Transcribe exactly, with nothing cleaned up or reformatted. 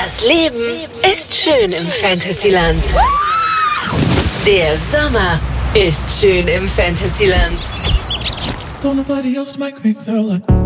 Das Leben ist schön im Fantasyland. Der Sommer ist schön im Fantasyland. Don't nobody else make me feel like